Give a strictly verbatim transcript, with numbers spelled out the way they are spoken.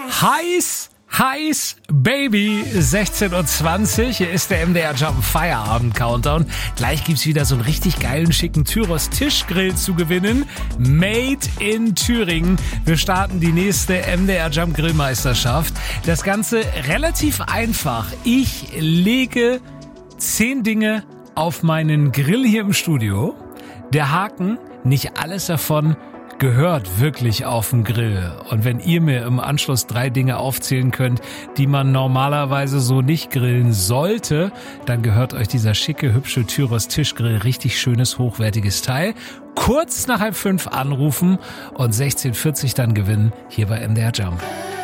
Heiß, heiß, Baby, sechzehn Uhr zwanzig. Hier ist der M D R Jump Feierabend Countdown. Gleich gibt's wieder so einen richtig geilen, schicken Tyros Tischgrill zu gewinnen. Made in Thüringen. Wir starten die nächste M D R Jump Grillmeisterschaft. Das Ganze relativ einfach. Ich lege zehn Dinge auf meinen Grill hier im Studio. Der Haken, nicht alles davon gehört wirklich auf den Grill. Und wenn ihr mir im Anschluss drei Dinge aufzählen könnt, die man normalerweise so nicht grillen sollte, dann gehört euch dieser schicke, hübsche Tyros Tischgrill, richtig schönes, hochwertiges Teil. Kurz nach halb fünf anrufen und sechzehn Uhr vierzig dann gewinnen hier bei M D R Jump.